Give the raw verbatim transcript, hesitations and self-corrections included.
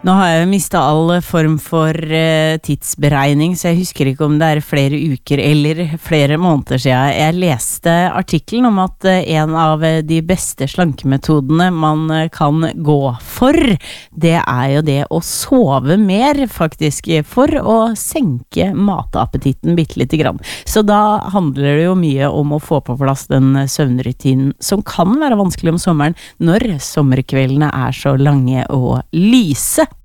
Nå har jeg mistet all form for uh, tidsberegning, så jeg husker ikke om det er flere uker eller flere måneder siden. Jeg leste artikkelen om at uh, en av de beste slankemetodene man uh, kan gå for, det er jo det å sove mer, faktisk, for å senke matappetitten bitte lite grann. Så da handler det jo mye om å få på plass den søvnrutinen som kan være vanskelig om sommeren, når sommerkveldene er så lange og lyse.